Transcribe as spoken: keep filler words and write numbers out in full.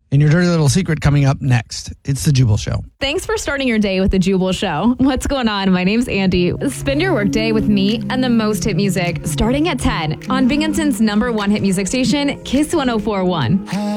And your dirty little secret coming up next. It's the Jubal Show. Thanks for starting your day with the Jubal Show. What's going on? My name's Andy. Spend your workday with me and the most hit music starting at ten on Binghamton's number one hit music station, Kiss one oh four point one.